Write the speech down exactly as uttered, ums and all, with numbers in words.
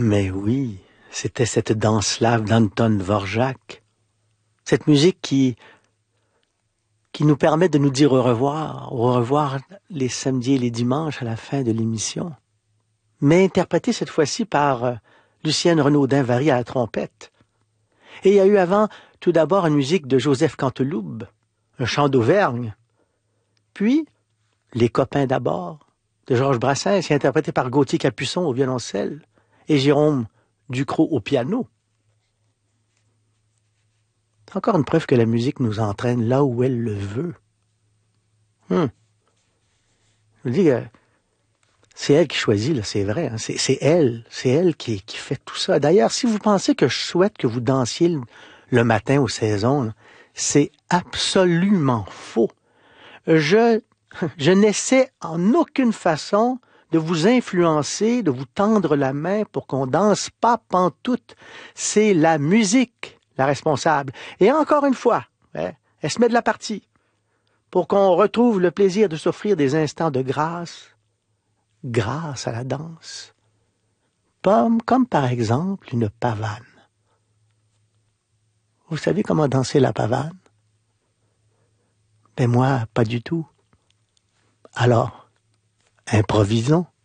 Mais oui, c'était cette danse-là d'Anton Dvorak. Cette musique qui, qui nous permet de nous dire au revoir, au revoir les samedis et les dimanches à la fin de l'émission. Mais interprétée cette fois-ci par euh, Lucienne Renaudin-Vary à la trompette. Et il y a eu avant, tout d'abord, une musique de Joseph Canteloube, un chant d'Auvergne. Puis, Les copains d'abord, de Georges Brassens, interprété par Gauthier Capuçon au violoncelle et Jérôme Ducrot au piano. C'est encore une preuve que la musique nous entraîne là où elle le veut. Hum. Je vous dis que c'est elle qui choisit, là, c'est vrai. Hein. C'est, c'est elle, c'est elle qui, qui fait tout ça. D'ailleurs, si vous pensez que je souhaite que vous dansiez le, le matin aux saisons, là, c'est absolument faux. Je, je n'essaie en aucune façon de vous influencer, de vous tendre la main pour qu'on danse pas pantoute. C'est la musique la responsable. Et encore une fois, hein, elle se met de la partie pour qu'on retrouve le plaisir de s'offrir des instants de grâce grâce à la danse. Comme, comme par exemple une pavane. Vous savez comment danser la pavane? Ben moi, pas du tout. Alors, improvisons.